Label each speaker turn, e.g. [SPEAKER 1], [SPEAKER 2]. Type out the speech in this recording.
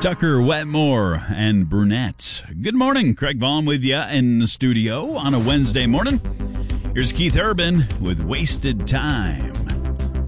[SPEAKER 1] Tucker, Wetmore, and Brunette. Good morning. Craig Vaughn with you in the studio on a Wednesday morning. Here's Keith Urban with Wasted Time.